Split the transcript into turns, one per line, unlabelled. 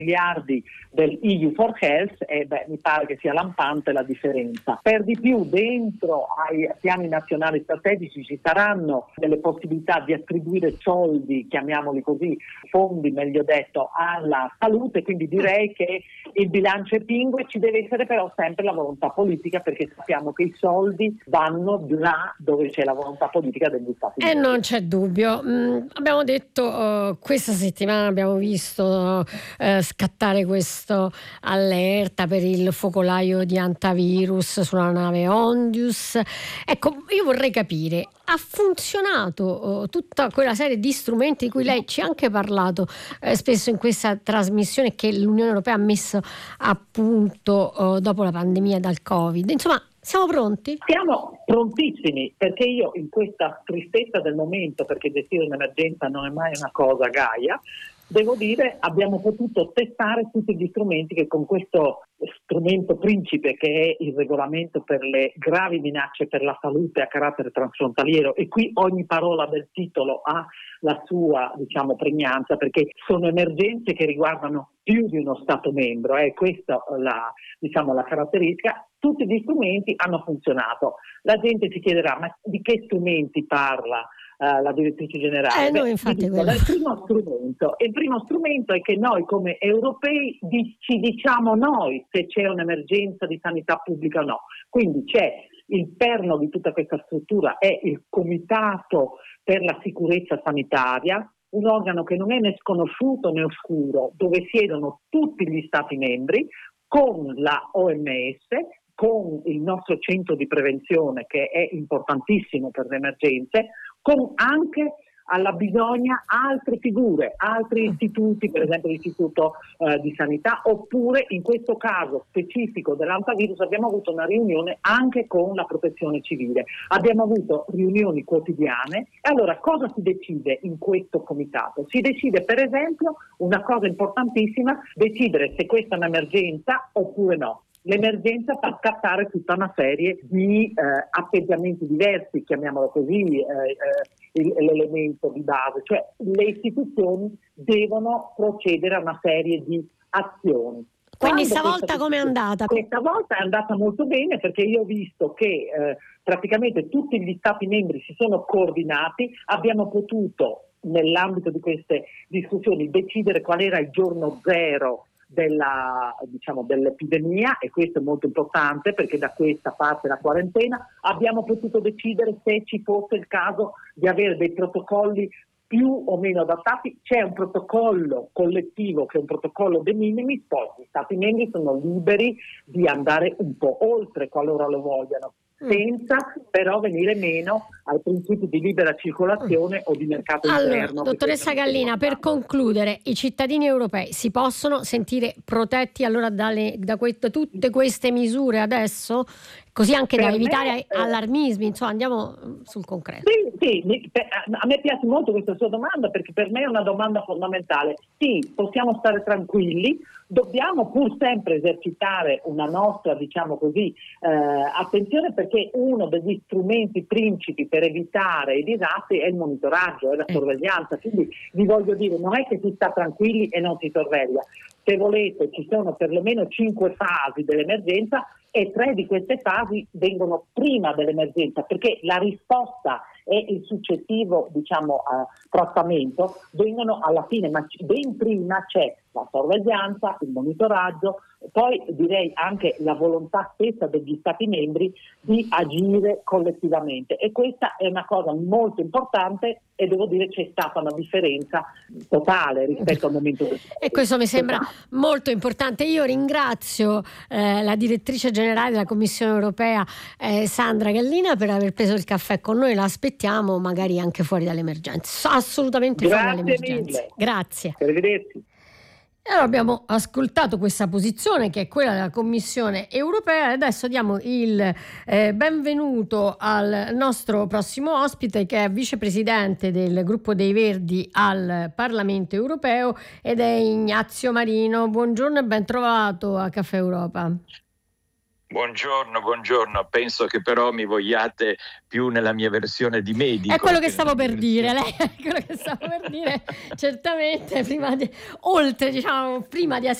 miliardi del EU for Health e mi pare che sia lampante la differenza. Per di più dentro ai piani nazionali strategici ci saranno delle possibilità di attribuire soldi, chiamiamoli così, fondi meglio detto, alla salute, quindi direi che il bilancio è pingue. Ci deve essere però sempre la volontà politica, perché sappiamo che i soldi vanno là dove c'è la volontà politica degli Stati Uniti.
Non c'è dubbio. Abbiamo detto questa settimana abbiamo visto scattare questo allerta per il focolaio di antivirus sulla nave Ondius. Ecco, io vorrei capire, ha funzionato tutta quella serie di strumenti di cui lei ci ha anche parlato spesso in questa trasmissione, che l'Unione Europea ha messo a punto dopo la pandemia dal Covid? Insomma, siamo pronti?
Siamo prontissimi, perché io in questa tristezza del momento, perché gestire un'emergenza non è mai una cosa gaia, devo dire abbiamo potuto testare tutti gli strumenti che con questo strumento principe, che è il regolamento per le gravi minacce per la salute a carattere transfrontaliero, e qui ogni parola del titolo ha la sua pregnanza, perché sono emergenze che riguardano più di uno Stato membro, questa la caratteristica. Tutti gli strumenti hanno funzionato. La gente si chiederà: ma di che strumenti parla la direttrice generale? Il primo strumento è che noi come europei ci diciamo noi se c'è un'emergenza di sanità pubblica o no. Quindi c'è il perno di tutta questa struttura, è il Comitato per la sicurezza sanitaria, un organo che non è né sconosciuto né oscuro, dove siedono tutti gli Stati membri con la OMS, con il nostro centro di prevenzione che è importantissimo per le emergenze, con anche alla bisogna altre figure, altri istituti, per esempio l'Istituto di Sanità, oppure in questo caso specifico dell'antivirus abbiamo avuto una riunione anche con la Protezione Civile. Abbiamo avuto riunioni quotidiane e allora cosa si decide in questo comitato? Si decide per esempio una cosa importantissima, decidere se questa è un'emergenza oppure no. L'emergenza fa scattare tutta una serie di atteggiamenti diversi, chiamiamolo così, l'elemento di base, cioè le istituzioni devono procedere a una serie di azioni.
Quindi stavolta com'è andata?
Questa volta è andata molto bene, perché io ho visto che praticamente tutti gli Stati membri si sono coordinati, abbiamo potuto nell'ambito di queste discussioni decidere qual era il giorno zero dell'epidemia, e questo è molto importante perché da questa parte la quarantena abbiamo potuto decidere se ci fosse il caso di avere dei protocolli più o meno adattati. C'è un protocollo collettivo che è un protocollo de minimis, poi gli Stati membri sono liberi di andare un po' oltre qualora lo vogliano, senza però venire meno ai principi di libera circolazione o di mercato interno.
Allora, dottoressa Gallina, per concludere, i cittadini europei si possono sentire protetti allora da tutte queste misure adesso? Così anche da evitare allarmismi, insomma, andiamo sul concreto.
Sì, a me piace molto questa sua domanda, perché per me è una domanda fondamentale. Sì, possiamo stare tranquilli, dobbiamo pur sempre esercitare una nostra, attenzione, perché uno degli strumenti principi per evitare i disastri è il monitoraggio, è la sorveglianza. Quindi vi voglio dire, non è che si sta tranquilli e non si sorveglia. Se volete, ci sono perlomeno 5 fasi dell'emergenza e 3 di queste fasi vengono prima dell'emergenza, perché la risposta e il successivo trattamento vengono alla fine, ma ben prima c'è la sorveglianza, il monitoraggio, poi direi anche la volontà stessa degli Stati membri di agire collettivamente, e questa è una cosa molto importante, e devo dire c'è stata una differenza totale rispetto al momento del
e questo mi sembra molto importante. Io ringrazio la direttrice generale della Commissione Europea Sandra Gallina per aver preso il caffè con noi. La aspettiamo magari anche fuori dall'emergenza, assolutamente fuori dall'emergenza.
Mille.
Grazie.
Arrivederci.
Allora abbiamo ascoltato questa posizione che è quella della Commissione Europea, e adesso diamo il benvenuto al nostro prossimo ospite, che è vicepresidente del gruppo dei Verdi al Parlamento Europeo ed è Ignazio Marino. Buongiorno e ben trovato a Caffè Europa.
Buongiorno. Penso che però mi vogliate più nella mia versione di medico.
È quello che stavo per dire, lei è quello che stavo per dire, certamente, prima di